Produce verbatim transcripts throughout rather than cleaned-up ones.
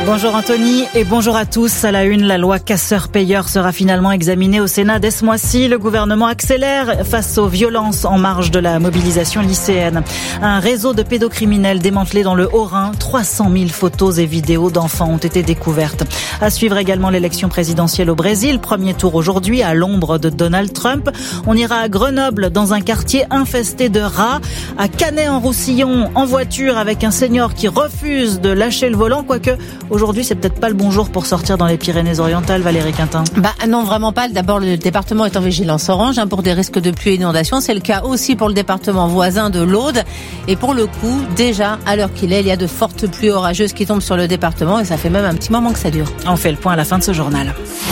Bonjour Anthony et bonjour à tous. À la une, la loi casseurs-payeurs sera finalement examinée au Sénat dès ce mois-ci. Le gouvernement accélère face aux violences en marge de la mobilisation lycéenne. Un réseau de pédocriminels démantelé dans le Haut-Rhin. trois cent mille photos et vidéos d'enfants ont été découvertes. À suivre également l'élection présidentielle au Brésil. Premier tour aujourd'hui à l'ombre de Donald Trump. On ira à Grenoble dans un quartier infesté de rats. À Canet-en-Roussillon en voiture avec un senior qui refuse de lâcher le volant, quoique aujourd'hui, c'est peut-être pas le bon jour pour sortir dans les Pyrénées-Orientales, Valérie Quintin. Bah non, vraiment pas. D'abord, le département est en vigilance orange hein, pour des risques de pluie et d'inondation. C'est le cas aussi pour le département voisin de l'Aude. Et pour le coup, déjà, à l'heure qu'il est, il y a de fortes pluies orageuses qui tombent sur le département et ça fait même un petit moment que ça dure. On fait le point à la fin de ce journal.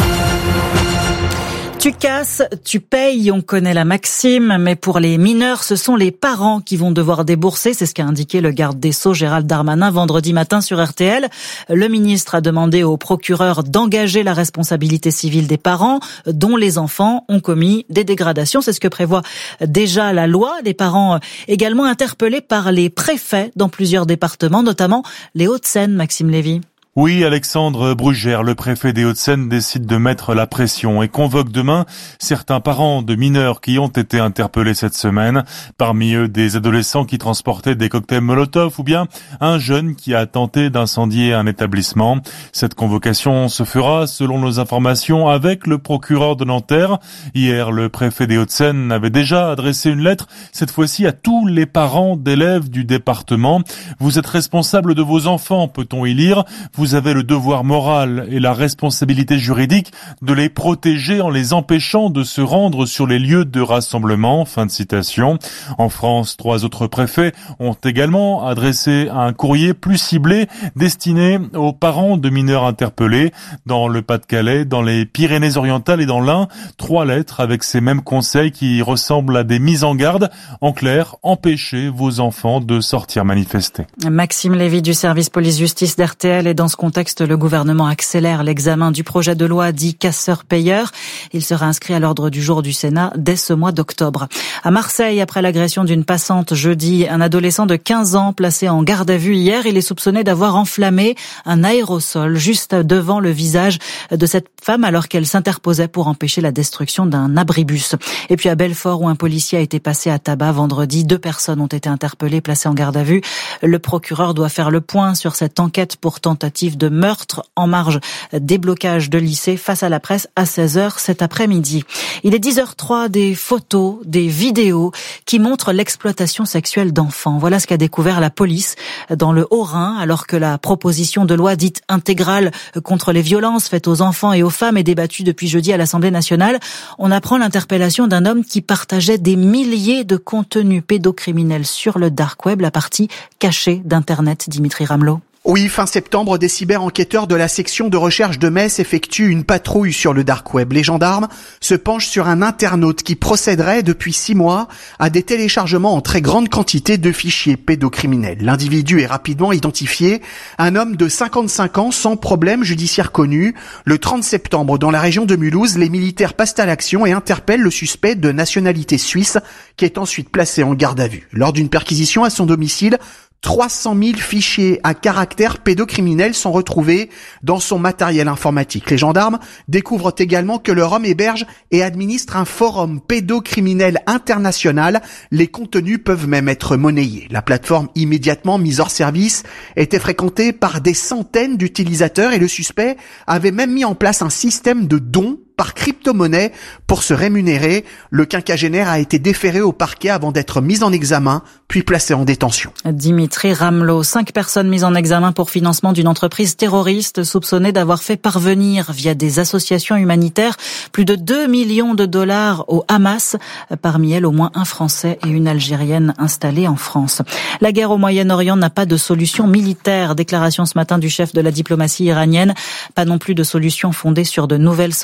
Tu casses, tu payes, on connaît la maxime, mais pour les mineurs, ce sont les parents qui vont devoir débourser. C'est ce qu'a indiqué le garde des Sceaux Gérald Darmanin vendredi matin sur R T L. Le ministre a demandé au procureur d'engager la responsabilité civile des parents dont les enfants ont commis des dégradations. C'est ce que prévoit déjà la loi. Les parents également interpellés par les préfets dans plusieurs départements, notamment les Hauts-de-Seine, Maxime Lévy. Oui, Alexandre Brugère, le préfet des Hauts-de-Seine, décide de mettre la pression et convoque demain certains parents de mineurs qui ont été interpellés cette semaine. Parmi eux, des adolescents qui transportaient des cocktails Molotov ou bien un jeune qui a tenté d'incendier un établissement. Cette convocation se fera, selon nos informations, avec le procureur de Nanterre. Hier, le préfet des Hauts-de-Seine avait déjà adressé une lettre, cette fois-ci à tous les parents d'élèves du département. Vous êtes responsables de vos enfants, peut-on y lire. Vous Vous avez le devoir moral et la responsabilité juridique de les protéger en les empêchant de se rendre sur les lieux de rassemblement. Fin de citation. En France, trois autres préfets ont également adressé un courrier plus ciblé destiné aux parents de mineurs interpellés. Dans le Pas-de-Calais, dans les Pyrénées-Orientales et dans l'Ain, trois lettres avec ces mêmes conseils qui ressemblent à des mises en garde. En clair, empêchez vos enfants de sortir manifester. Maxime Lévy du service police-justice d'R T L est dans Dans ce contexte, le gouvernement accélère l'examen du projet de loi dit casseurs-payeurs. Il sera inscrit à l'ordre du jour du Sénat dès ce mois d'octobre. À Marseille, après l'agression d'une passante jeudi, un adolescent de quinze ans placé en garde à vue hier, il est soupçonné d'avoir enflammé un aérosol juste devant le visage de cette femme alors qu'elle s'interposait pour empêcher la destruction d'un abribus. Et puis à Belfort, où un policier a été passé à tabac vendredi, deux personnes ont été interpellées, placées en garde à vue. Le procureur doit faire le point sur cette enquête pour tentative de meurtre en marge des blocages de lycée face à la presse à seize heures cet après-midi. Il est dix heures trois, des photos, des vidéos qui montrent l'exploitation sexuelle d'enfants. Voilà ce qu'a découvert la police dans le Haut-Rhin alors que la proposition de loi dite intégrale contre les violences faites aux enfants et aux femmes est débattue depuis jeudi à l'Assemblée nationale. On apprend l'interpellation d'un homme qui partageait des milliers de contenus pédocriminels sur le dark web, la partie cachée d'Internet. Dimitri Ramelot. Oui, fin septembre, des cyber-enquêteurs de la section de recherche de Metz effectuent une patrouille sur le dark web. Les gendarmes se penchent sur un internaute qui procéderait depuis six mois à des téléchargements en très grande quantité de fichiers pédocriminels. L'individu est rapidement identifié, un homme de cinquante-cinq ans sans problème judiciaire connu. Le trente septembre, dans la région de Mulhouse, les militaires passent à l'action et interpellent le suspect de nationalité suisse qui est ensuite placé en garde à vue. Lors d'une perquisition à son domicile, trois cent mille fichiers à caractère pédocriminel sont retrouvés dans son matériel informatique. Les gendarmes découvrent également que leur homme héberge et administre un forum pédocriminel international. Les contenus peuvent même être monnayés. La plateforme immédiatement mise hors service était fréquentée par des centaines d'utilisateurs et le suspect avait même mis en place un système de dons par crypto-monnaie pour se rémunérer. Le quinquagénaire a été déféré au parquet avant d'être mis en examen, puis placé en détention. Dimitri Ramelot, cinq personnes mises en examen pour financement d'une entreprise terroriste soupçonnée d'avoir fait parvenir via des associations humanitaires plus de deux millions de dollars au Hamas. Parmi elles, au moins un Français et une Algérienne installés en France. La guerre au Moyen-Orient n'a pas de solution militaire. Déclaration ce matin du chef de la diplomatie iranienne. Pas non plus de solution fondée sur de nouvelles sanctions,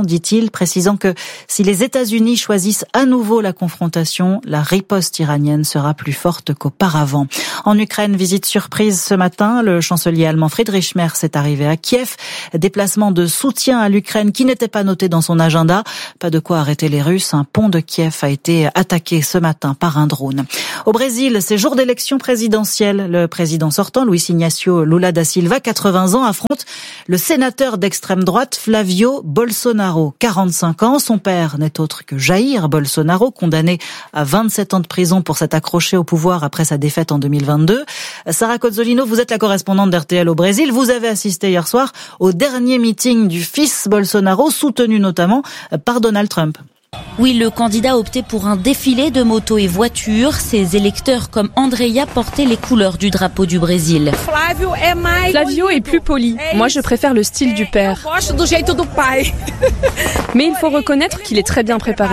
dit-il, précisant que si les États-Unis choisissent à nouveau la confrontation, la riposte iranienne sera plus forte qu'auparavant. En Ukraine, visite surprise ce matin. Le chancelier allemand Friedrich Merz est arrivé à Kiev. Déplacement de soutien à l'Ukraine qui n'était pas noté dans son agenda. Pas de quoi arrêter les Russes. Un pont de Kiev a été attaqué ce matin par un drone. Au Brésil, c'est jour d'élection présidentielle. Le président sortant, Luiz Inácio Lula da Silva, quatre-vingts ans, affronte le sénateur d'extrême droite Flávio Bolsonaro, quarante-cinq ans. Son père n'est autre que Jair Bolsonaro, condamné à vingt-sept ans de prison pour s'être accroché au pouvoir après sa défaite en deux mille vingt-deux. Sarah Cozzolino, vous êtes la correspondante d'R T L au Brésil. Vous avez assisté hier soir au dernier meeting du fils Bolsonaro, soutenu notamment par Donald Trump. Oui, le candidat a opté pour un défilé de motos et voitures. Ses électeurs comme Andrea portaient les couleurs du drapeau du Brésil. Flavio est plus poli. Moi, je préfère le style du père. Mais il faut reconnaître qu'il est très bien préparé.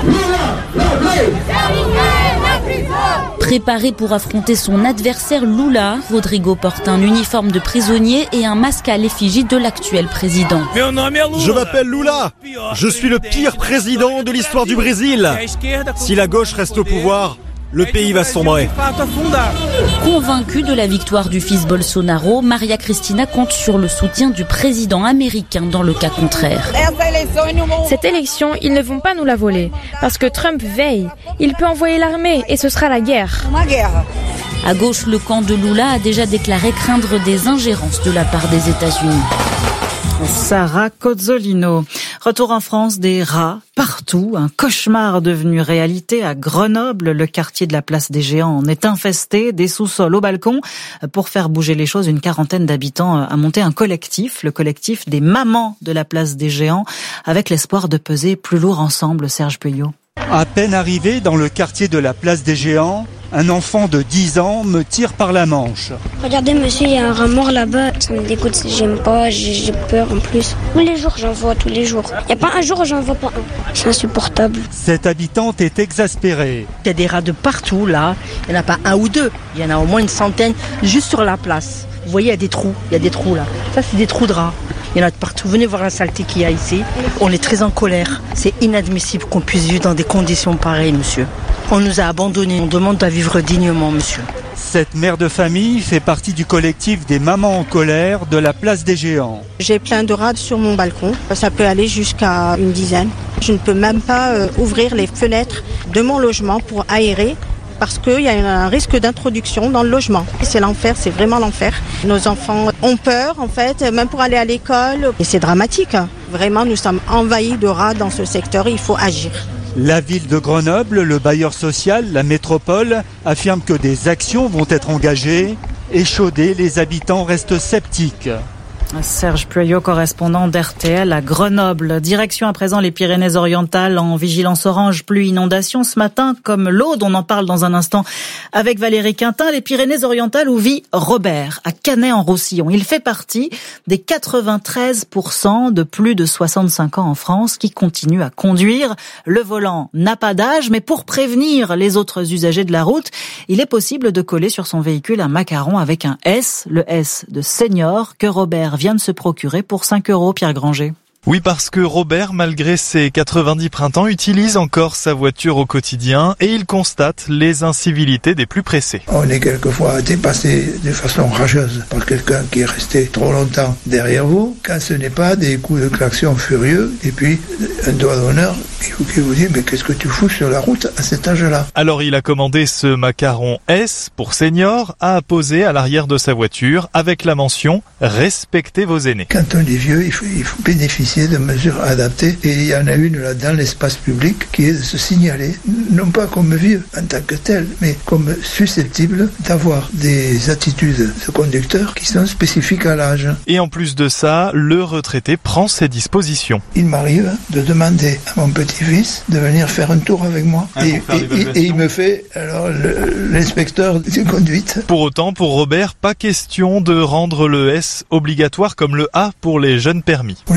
Préparé pour affronter son adversaire Lula, Rodrigo porte un uniforme de prisonnier et un masque à l'effigie de l'actuel président. Je m'appelle Lula. Je suis le pire président de l'histoire du Brésil. Si la gauche reste au pouvoir, le pays va sombrer. Convaincue de la victoire du fils Bolsonaro, Maria Cristina compte sur le soutien du président américain dans le cas contraire. Cette élection, ils ne vont pas nous la voler, parce que Trump veille. Il peut envoyer l'armée et ce sera la guerre. À gauche, le camp de Lula a déjà déclaré craindre des ingérences de la part des États-Unis. Sarah Cozzolino. Retour en France, des rats partout. Un cauchemar devenu réalité à Grenoble. Le quartier de la Place des Géants en est infesté. Des sous-sols au balcon. Pour faire bouger les choses, une quarantaine d'habitants a monté un collectif. Le collectif des mamans de la Place des Géants. Avec l'espoir de peser plus lourd ensemble. Serge Peuillot. À peine arrivé dans le quartier de la Place des Géants, un enfant de dix ans me tire par la manche. Regardez monsieur, il y a un rat mort là-bas. Ça me dégoûte, j'aime pas, j'ai peur en plus. Tous les jours, j'en vois tous les jours. Il n'y a pas un jour où j'en vois pas un. C'est insupportable. Cette habitante est exaspérée. Il y a des rats de partout là. Il n'y en a pas un ou deux. Il y en a au moins une centaine juste sur la place. Vous voyez, il y a des trous. Il y a des trous là. Ça, c'est des trous de rats. Il y en a de partout. Venez voir la saleté qu'il y a ici. On est très en colère. C'est inadmissible qu'on puisse vivre dans des conditions pareilles, monsieur. On nous a abandonnés. On demande à vivre dignement, monsieur. Cette mère de famille fait partie du collectif des mamans en colère de la Place des Géants. J'ai plein de rats sur mon balcon. Ça peut aller jusqu'à une dizaine. Je ne peux même pas euh, ouvrir les fenêtres de mon logement pour aérer, parce qu'il y a un risque d'introduction dans le logement. C'est l'enfer, c'est vraiment l'enfer. Nos enfants ont peur, en fait, même pour aller à l'école. Et c'est dramatique. Vraiment, nous sommes envahis de rats dans ce secteur. Il faut agir. La ville de Grenoble, le bailleur social, la métropole, affirme que des actions vont être engagées. Échaudés, les habitants restent sceptiques. Serge Peuillot, correspondant d'R T L à Grenoble. Direction à présent les Pyrénées-Orientales en vigilance orange pluie inondation ce matin comme l'Aude. On en parle dans un instant avec Valérie Quintin. Les Pyrénées-Orientales où vit Robert à Canet-en-Roussillon. Il fait partie des quatre-vingt-treize pour cent de plus de soixante-cinq ans en France qui continuent à conduire. Le volant n'a pas d'âge, mais pour prévenir les autres usagers de la route, il est possible de coller sur son véhicule un macaron avec un S, le S de senior que Robert vient de se procurer pour cinq euros, Pierre Granger. Oui, parce que Robert, malgré ses quatre-vingt-dix printemps, utilise encore sa voiture au quotidien et il constate les incivilités des plus pressés. On est quelquefois dépassé de façon rageuse par quelqu'un qui est resté trop longtemps derrière vous, quand ce n'est pas des coups de klaxon furieux et puis un doigt d'honneur qui vous dit « mais qu'est-ce que tu fous sur la route à cet âge-là » Alors il a commandé ce macaron S pour senior à apposer à l'arrière de sa voiture avec la mention « Respectez vos aînés ». Quand on est vieux, il faut, il faut bénéficier de mesures adaptées et il y en a une là dans l'espace public qui est de se signaler, non pas comme vieux en tant que tel, mais comme susceptible d'avoir des attitudes de conducteur qui sont spécifiques à l'âge. Et en plus de ça, le retraité prend ses dispositions. Il m'arrive de demander à mon petit-fils de venir faire un tour avec moi ah, et, et, et, et il me fait alors le, l'inspecteur de conduite. Pour autant, pour Robert, pas question de rendre le S obligatoire comme le A pour les jeunes permis. Pour les jeunes conducteurs,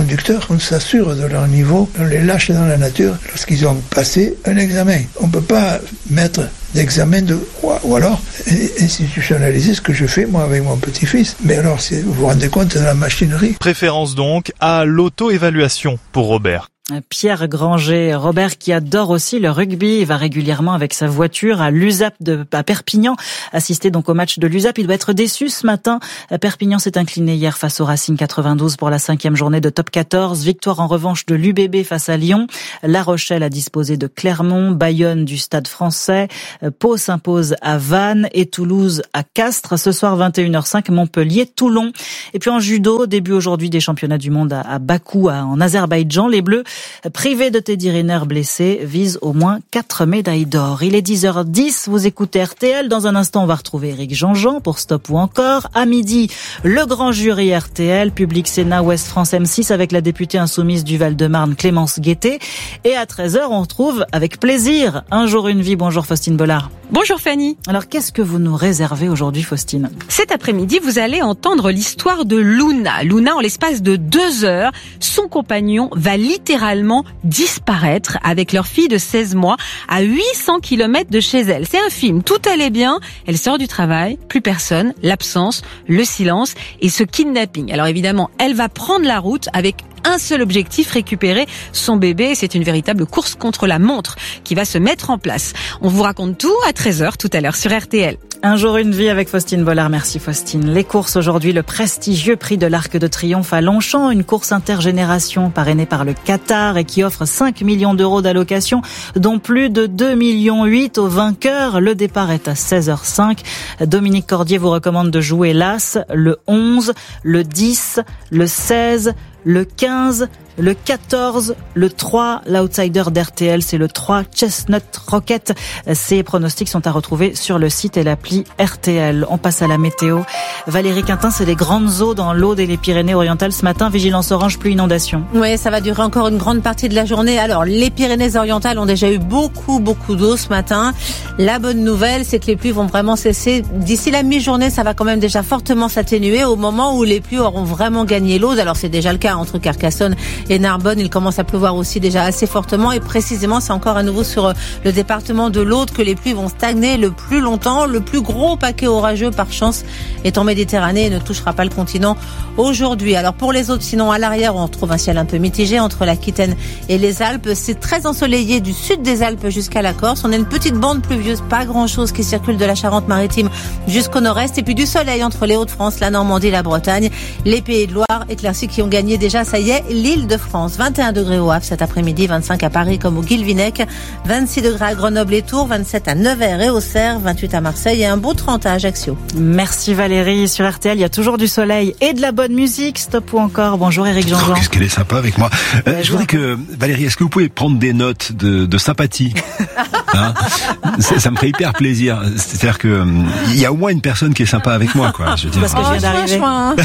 conducteurs, on s'assure de leur niveau, on les lâche dans la nature lorsqu'ils ont passé un examen. On ne peut pas mettre d'examen de ou alors institutionnaliser ce que je fais moi avec mon petit-fils. Mais alors, c'est, vous vous rendez compte de la machinerie. Préférence donc à l'auto-évaluation pour Robert. Pierre Granger, Robert qui adore aussi le rugby, il va régulièrement avec sa voiture à l'U S A P de à Perpignan, assister donc au match de l'U S A P. Il doit être déçu ce matin. Perpignan s'est incliné hier face au Racing quatre-vingt-douze pour la cinquième journée de top quatorze. Victoire en revanche de l'U B B face à Lyon. La Rochelle a disposé de Clermont, Bayonne du Stade Français, Pau s'impose à Vannes et Toulouse à Castres. Ce soir vingt et une heures cinq, Montpellier, Toulon. Et puis en judo, début aujourd'hui des championnats du monde à Bakou en Azerbaïdjan. Les Bleus, privé de Teddy Riner blessé, vise au moins quatre médailles d'or. Il est dix heures dix, vous écoutez R T L. Dans un instant, on va retrouver Éric Jean-Jean pour Stop ou encore. À midi, le grand jury R T L, Public Sénat Ouest France M six avec la députée insoumise du Val-de-Marne Clémence Guettet. Et à treize heures, on retrouve avec plaisir Un jour une vie. Bonjour Faustine Bollard. Bonjour Fanny. Alors qu'est-ce que vous nous réservez aujourd'hui, Faustine ? Cet après-midi, vous allez entendre l'histoire de Luna. Luna, en l'espace de deux heures, son compagnon va littéralement disparaître avec leur fille de seize mois à huit cents kilomètres de chez elle. C'est un film, tout allait bien, elle sort du travail, plus personne, l'absence, le silence et ce kidnapping. Alors évidemment, elle va prendre la route avec un seul objectif, récupérer son bébé. C'est une véritable course contre la montre qui va se mettre en place. On vous raconte tout à treize heures tout à l'heure sur R T L. Un jour une vie avec Faustine Bollard. Merci Faustine. Les courses aujourd'hui, le prestigieux prix de l'Arc de Triomphe à Longchamp, une course intergénération parrainée par le Qatar et qui offre cinq millions d'euros d'allocation, dont plus de deux virgule huit millions aux vainqueurs. Le départ est à seize heures cinq. Dominique Cordier vous recommande de jouer l'As, le onze, le dix, le seize, le quinze, le quatorze, le trois, l'outsider d'R T L, c'est le trois, Chestnut Rocket. Ces pronostics sont à retrouver sur le site et l'appli R T L. On passe à la météo. Valérie Quintin, c'est les grandes eaux dans l'Aude et les Pyrénées-Orientales ce matin. Vigilance orange, pluie, inondation. Oui, ça va durer encore une grande partie de la journée. Alors, les Pyrénées-Orientales ont déjà eu beaucoup, beaucoup d'eau ce matin. La bonne nouvelle, c'est que les pluies vont vraiment cesser. D'ici la mi-journée, ça va quand même déjà fortement s'atténuer au moment où les pluies auront vraiment gagné l'Aude. Alors, c'est déjà le cas entre Carcassonne et Narbonne. Il commence à pleuvoir aussi déjà assez fortement et précisément c'est encore à nouveau sur le département de l'Aude que les pluies vont stagner le plus longtemps. Le plus gros paquet orageux par chance est en Méditerranée et ne touchera pas le continent aujourd'hui. Alors pour les autres, sinon à l'arrière on retrouve un ciel un peu mitigé entre l'Aquitaine et les Alpes. C'est très ensoleillé du sud des Alpes jusqu'à la Corse. On a une petite bande pluvieuse, pas grand chose qui circule de la Charente-Maritime jusqu'au nord-est et puis du soleil entre les Hauts-de-France, la Normandie, la Bretagne, les Pays de Loire, éclaircies qui ont gagné déjà, ça y est, l'Île-de-France. vingt et un degrés au Havre cet après-midi, vingt-cinq à Paris comme au Guilvinec, vingt-six degrés à Grenoble et Tours, vingt-sept à Nevers et Auxerre, vingt-huit à Marseille et un beau trente à Ajaccio. Merci Valérie. Sur R T L, il y a toujours du soleil et de la bonne musique. Stop ou encore. Bonjour Éric Jean-Jean. Oh, qu'est-ce qu'elle est sympa avec moi. Euh, je voudrais que, Valérie, est-ce que vous pouvez prendre des notes de, de sympathie? Hein, ça, ça me fait hyper plaisir. C'est-à-dire que il y a au moins une personne qui est sympa avec moi, quoi. Je veux dire. Parce que je viens d'arriver.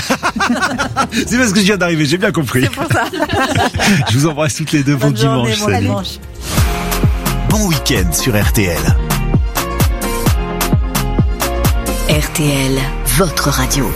C'est parce que je viens d'arriver, j'ai bien compris. C'est pour ça. Je vous embrasse toutes les deux. Bon dimanche. Bon dimanche. Bon week-end sur R T L. R T L, votre radio.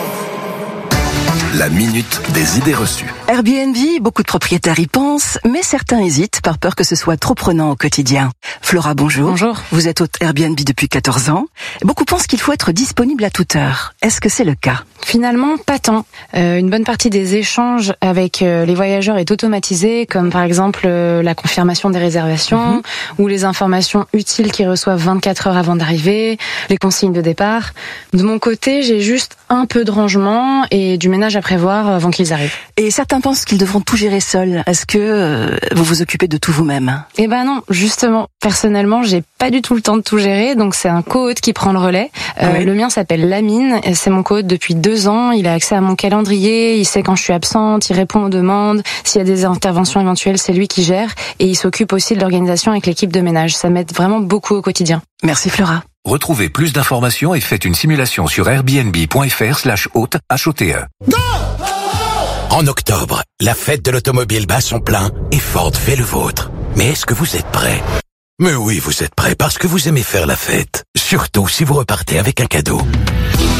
La minute des idées reçues. Airbnb, beaucoup de propriétaires y pensent, mais certains hésitent par peur que ce soit trop prenant au quotidien. Flora, bonjour. Bonjour. Vous êtes hôte Airbnb depuis quatorze ans. Beaucoup pensent qu'il faut être disponible à toute heure. Est-ce que c'est le cas ? Finalement, pas tant. Euh, une bonne partie des échanges avec euh, les voyageurs est automatisée, comme par exemple euh, la confirmation des réservations, mmh. ou les informations utiles qu'ils reçoivent vingt-quatre heures avant d'arriver, les consignes de départ. De mon côté, j'ai juste un peu de rangement et du ménage à prévoir avant qu'ils arrivent. Et certains pensent qu'ils devront tout gérer seuls. Est-ce que euh, vous vous occupez de tout vous-même ? Eh ben non, justement. Personnellement, j'ai pas du tout le temps de tout gérer, donc c'est un co-hôte qui prend le relais. Euh, oui. Le mien s'appelle Lamine, et c'est mon co-hôte depuis deux ans. Il a accès à mon calendrier, il sait quand je suis absente, il répond aux demandes. S'il y a des interventions éventuelles, c'est lui qui gère. Et il s'occupe aussi de l'organisation avec l'équipe de ménage. Ça m'aide vraiment beaucoup au quotidien. Merci Flora. Retrouvez plus d'informations et faites une simulation sur airbnb.fr slash hôte H O T E. En octobre, la fête de l'automobile bat son plein et Ford fait le vôtre. Mais est-ce que vous êtes prêts ? Mais oui, vous êtes prêts parce que vous aimez faire la fête. Surtout si vous repartez avec un cadeau.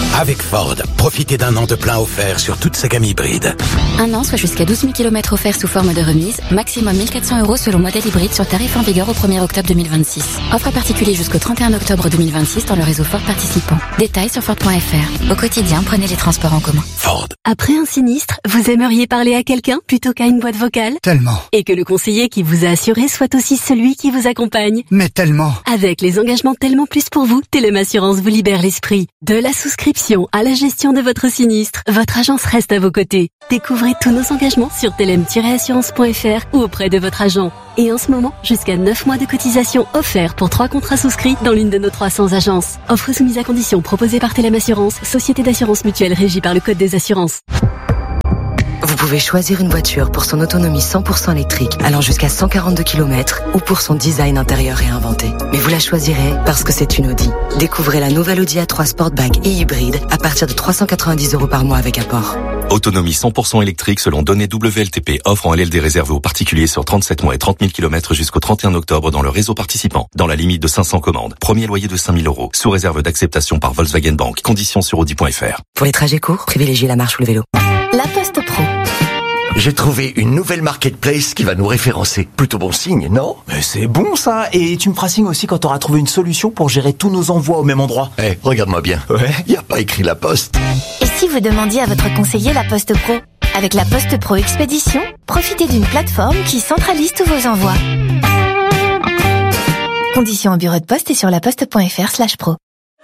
Avec Ford, profitez d'un an de plein offert sur toute sa gamme hybride. Un an, soit jusqu'à douze mille kilomètres offerts sous forme de remise, maximum mille quatre cents euros selon modèle hybride sur tarif en vigueur au premier octobre deux mille vingt-six. Offre à particulier jusqu'au trente et un octobre deux mille vingt-six dans le réseau Ford participant. Détails sur Ford point F R. Au quotidien, prenez les transports en commun. Ford. Après un sinistre, vous aimeriez parler à quelqu'un plutôt qu'à une boîte vocale ? Tellement. Et que le conseiller qui vous a assuré soit aussi celui qui vous accompagne ? Mais tellement. Avec les engagements Tellement Plus pour vous, Telem Assurance vous libère l'esprit. De la souscription à la gestion de votre sinistre, votre agence reste à vos côtés. Découvrez tous nos engagements sur telem tiret assurance point F R ou auprès de votre agent. Et en ce moment, jusqu'à neuf mois de cotisation offerts pour trois contrats souscrits dans l'une de nos trois cents agences. Offre soumise à conditions proposée par Telem Assurance, société d'assurance mutuelle régie par le Code des assurances. Vous pouvez choisir une voiture pour son autonomie cent pour cent électrique allant jusqu'à cent quarante-deux kilomètres ou pour son design intérieur réinventé. Mais vous la choisirez parce que c'est une Audi. Découvrez la nouvelle Audi A trois Sportback et hybride à partir de trois cent quatre-vingt-dix euros par mois avec apport. Autonomie cent pour cent électrique selon données W L T P. Offre en L L D réservé aux particuliers sur trente-sept mois et trente mille kilomètres jusqu'au trente et un octobre dans le réseau participant. Dans la limite de cinq cents commandes. Premier loyer de cinq mille euros. Sous réserve d'acceptation par Volkswagen Bank. Conditions sur audi point F R. Pour les trajets courts, privilégiez la marche ou le vélo. La Poste Pro. J'ai trouvé une nouvelle marketplace qui va nous référencer. Plutôt bon signe, non? Mais c'est bon ça. Et tu me feras signe aussi quand t'auras trouvé une solution pour gérer tous nos envois au même endroit. Eh, hey, regarde-moi bien. Ouais. Y a pas écrit la Poste. Et si vous demandiez à votre conseiller la Poste Pro? Avec la Poste Pro Expédition, profitez d'une plateforme qui centralise tous vos envois. Conditions au bureau de poste et sur laposte point F R slash pro.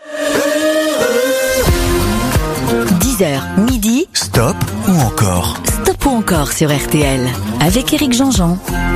dix heures, midi. Stop ou encore? Stop ou encore sur R T L. Avec Éric Jean-Jean.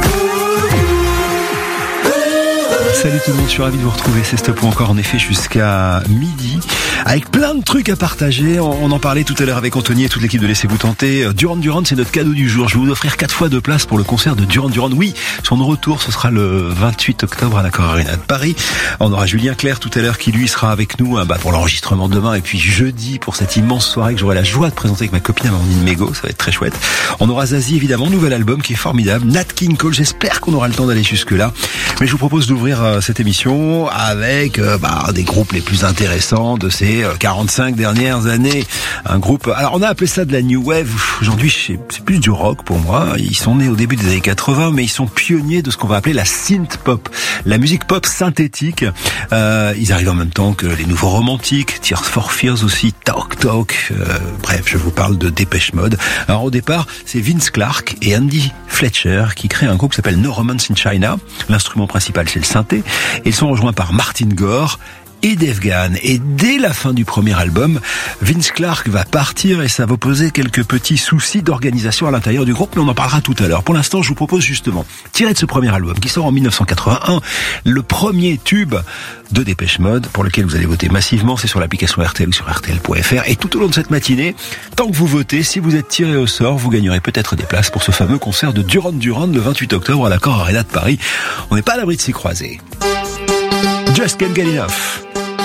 Salut tout le monde, je suis ravi de vous retrouver. C'est Stop ou encore en effet jusqu'à midi avec plein de trucs à partager. On en parlait tout à l'heure avec Anthony et toute l'équipe de Laissez-vous tenter. Duran Duran, c'est notre cadeau du jour. Je vais vous offrir quatre fois de place pour le concert de Duran Duran. Oui, son retour, ce sera le vingt-huit octobre à l'Accor Arena de Paris. On aura Julien Clerc tout à l'heure qui lui sera avec nous bah, pour l'enregistrement demain et puis jeudi pour cette immense soirée que j'aurai la joie de présenter avec ma copine Amandine Mégo. Ça va être très chouette. On aura Zazie évidemment, nouvel album qui est formidable. Nat King Cole, j'espère qu'on aura le temps d'aller jusque là. Mais je vous propose d'ouvrir euh, cette émission avec euh, bah, des groupes les plus intéressants de ces euh, quarante-cinq dernières années. Un groupe, alors on a appelé ça de la New Wave. Aujourd'hui, c'est plus du rock pour moi. Ils sont nés au début des années quatre-vingts, mais ils sont pionniers de ce qu'on va appeler la synth pop, la musique pop synthétique. Euh, ils arrivent en même temps que les nouveaux romantiques, Tears for Fears aussi, Talk Talk. Euh, bref, je vous parle de Dépêche Mode. Alors au départ, c'est Vince Clarke et Andy Fletcher qui créent un groupe qui s'appelle No Romance in China. L'instrument principal, c'est le synthé. Et ils sont rejoints par Martin Gore et Dave Gahan. Et dès la fin du premier album, Vince Clarke va partir et ça va poser quelques petits soucis d'organisation à l'intérieur du groupe, mais on en parlera tout à l'heure. Pour l'instant, je vous propose justement, tiré de ce premier album qui sort en dix-neuf cent quatre-vingt-un, le premier tube de Dépêche Mode pour lequel vous allez voter massivement. C'est sur l'application R T L ou sur R T L point F R. Et tout au long de cette matinée, tant que vous votez, si vous êtes tiré au sort, vous gagnerez peut-être des places pour ce fameux concert de Duran Duran le vingt-huit octobre à l'Accor Arena de Paris. On n'est pas à l'abri de s'y croiser. Just Can't Get Enough.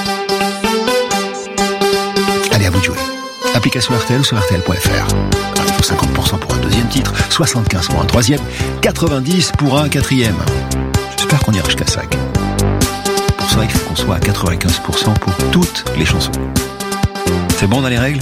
Allez, à vous de jouer. Application R T L sur R T L point F R. Alors, il faut cinquante pour cent pour un deuxième titre, soixante-quinze pour un troisième, quatre-vingt-dix pour un quatrième. J'espère qu'on ira jusqu'à cinq. Pour ça, il faut qu'on soit à quatre-vingt-quinze pour cent pour toutes les chansons. C'est bon, on a les règles ?